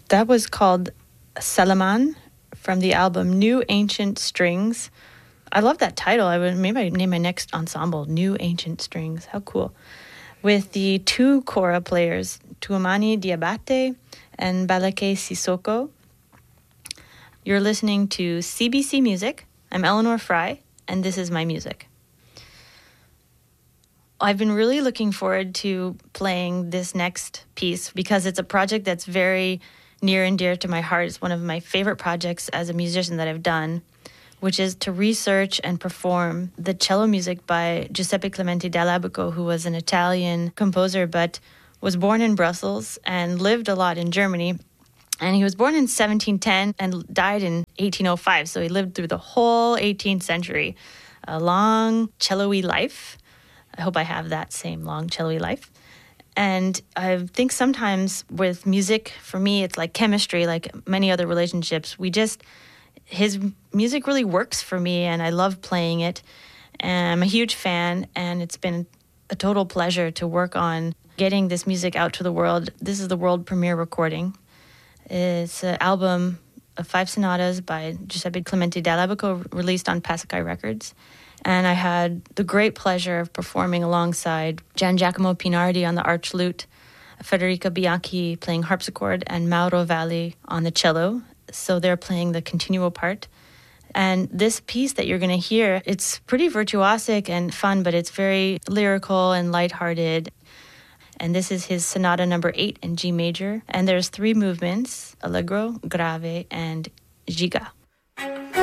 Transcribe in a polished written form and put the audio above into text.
That was called Salaman from the album New Ancient Strings. I love that title. Maybe I'd name my next ensemble New Ancient Strings. How cool. With the two kora players, Tuamani Diabate and Balake Sissoko. You're listening to CBC Music. I'm Eleanor Fry, and this is my music. I've been really looking forward to playing this next piece because it's a project that's very near and dear to my heart. It's one of my favorite projects as a musician that I've done, which is to research and perform the cello music by Giuseppe Clemente Dall'Abaco, who was an Italian composer but was born in Brussels and lived a lot in Germany. And he was born in 1710 and died in 1805, so he lived through the whole 18th century. A long cello-y life. I hope I have that same long cello-y life. And I think sometimes with music, for me, it's like chemistry, like many other relationships. His music really works for me, and I love playing it. And I'm a huge fan, and it's been a total pleasure to work on getting this music out to the world. This is the world premiere recording. It's an album of 5 sonatas by Giuseppe Clemente Dall'Abaco, released on Pasakai Records. And I had the great pleasure of performing alongside Gian Giacomo Pinardi on the arch lute, Federica Bianchi playing harpsichord, and Mauro Valli on the cello. So they're playing the continuo part. And this piece that you're going to hear, it's pretty virtuosic and fun, but it's very lyrical and lighthearted. And this is his Sonata number 8 in G major. And there's 3 movements, Allegro, Grave, and Giga.